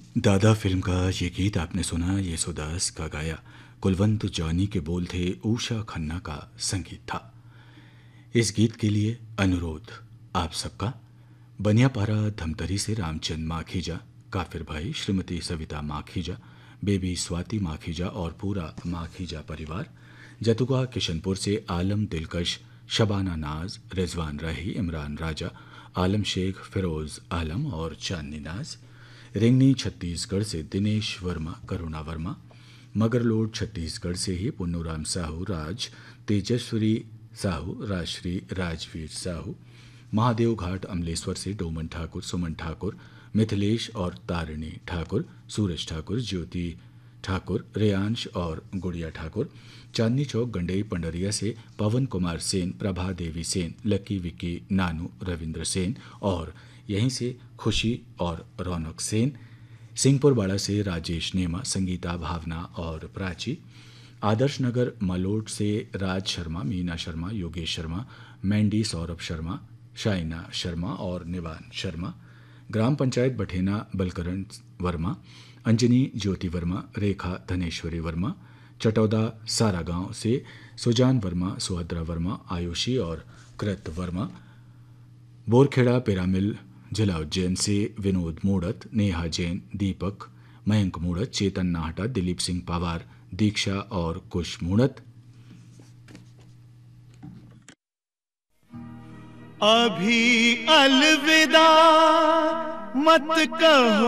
दादा फिल्म का ये गीत आपने सुना, येसुदास का गाया, कुलवंत जानी के बोल थे, उषा खन्ना का संगीत था। इस गीत के लिए अनुरोध आप सबका बनियापारा धमतरी से रामचंद माखीजा, काफिर भाई, श्रीमती सविता माखीजा, बेबी स्वाति माखीजा और पूरा माखीजा परिवार, जतुगा किशनपुर से आलम दिलकश, शबाना नाज, रिजवान राही, इमरान राजा, आलम शेख, फिरोज आलम और चांदनी नाज, रेंगनी छत्तीसगढ़ से दिनेश वर्मा, करुणा वर्मा, मगरलोड छत्तीसगढ़ से ही पुन्नूराम साहू, राज तेजस्वरी साहू, राजश्री राजवीर साहू, महादेव घाट अमलेश्वर से डोमन ठाकुर, सुमन ठाकुर, मिथिलेश और तारिणी ठाकुर, सूरज ठाकुर, ज्योति ठाकुर, रेयांश और गुड़िया ठाकुर, चांदनी चौक गंडई पंडरिया से पवन कुमार सेन, प्रभा देवी सेन, लकी विक्की, नानू, रविंद्र सेन और यहीं से खुशी और रौनक सेन, सिंहपुर बाड़ा से राजेश नेमा, संगीता, भावना और प्राची, आदर्श नगर मलोट से राज शर्मा, मीना शर्मा, योगेश शर्मा, मैंडी, सौरभ शर्मा, शाइना शर्मा और निवान शर्मा, ग्राम पंचायत बठेना बलकरण वर्मा, अंजनी ज्योति वर्मा, रेखा धनेश्वरी वर्मा, चटौदा सारा गांव से सुजान वर्मा, सुभद्रा वर्मा, आयुषी और कृत वर्मा, बोरखेड़ा पिरामिल जिला उज्जैन से विनोद मूड़त, नेहा जैन, दीपक, मयंक मूड़त, चेतन नाहटा, दिलीप सिंह पवार, दीक्षा और कुश मूड़त। अभी अलविदा मत कहो